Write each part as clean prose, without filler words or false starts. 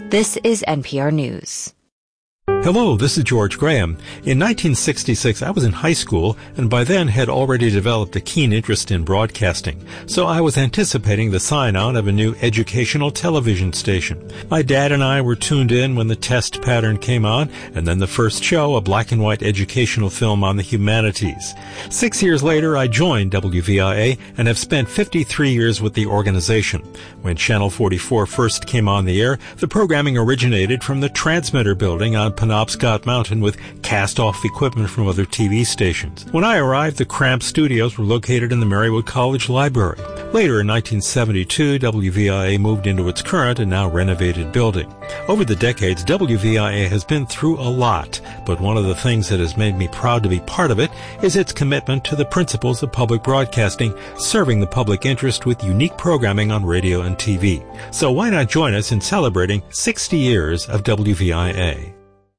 This is NPR News. Hello, this is George Graham. In 1966, I was in high school and by then had already developed a keen interest in broadcasting, so I was anticipating the sign-on of a new educational television station. My dad and I were tuned in when the test pattern came on, and then the first show, a black and white educational film on the humanities. 6 years later, I joined WVIA and have spent 53 years with the organization. When Channel 44 first came on the air, the programming originated from the transmitter building on Penobscot Mountain with cast-off equipment from other TV stations. When I arrived, the cramped studios were located in the Marywood College Library. Later, in 1972, WVIA moved into its current and now renovated building. Over the decades, WVIA has been through a lot, but one of the things that has made me proud to be part of it is its commitment to the principles of public broadcasting, serving the public interest with unique programming on radio and TV. So why not join us in celebrating 60 years of WVIA?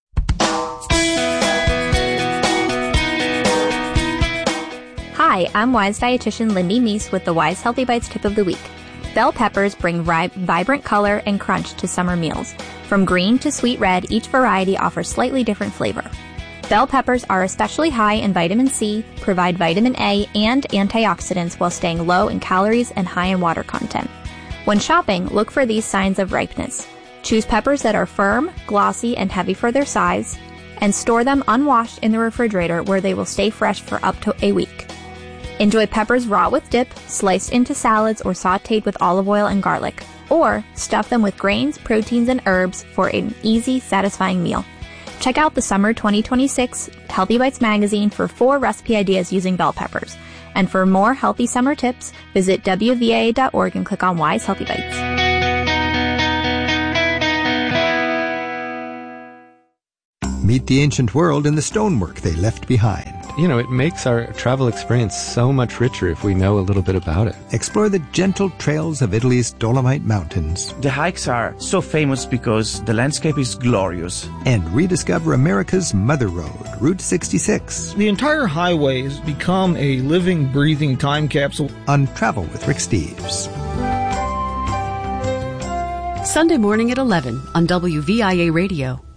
Hi, I'm Wise dietitian Lindy Meese with the Wise Healthy Bites tip of the week. Bell peppers bring vibrant color and crunch to summer meals. From green to sweet red, each variety offers slightly different flavor. Bell peppers are especially high in vitamin C, provide vitamin A and antioxidants while staying low in calories and high in water content. When shopping, look for these signs of ripeness. Choose peppers that are firm, glossy, and heavy for their size, and store them unwashed in the refrigerator where they will stay fresh for up to a week. Enjoy peppers raw with dip, sliced into salads, or sautéed with olive oil and garlic. Or stuff them with grains, proteins, and herbs for an easy, satisfying meal. Check out the Summer 2026 Healthy Bites magazine for 4 recipe ideas using bell peppers. And for more healthy summer tips, visit WVIA.org and click on Wise Healthy Bites. Meet the ancient world and the stonework they left behind. You know, it makes our travel experience so much richer if we know a little bit about it. Explore the gentle trails of Italy's Dolomite Mountains. The hikes are so famous because the landscape is glorious. And rediscover America's Mother Road, Route 66. The entire highway has become a living, breathing time capsule. On Travel with Rick Steves. Sunday morning at 11 on WVIA Radio.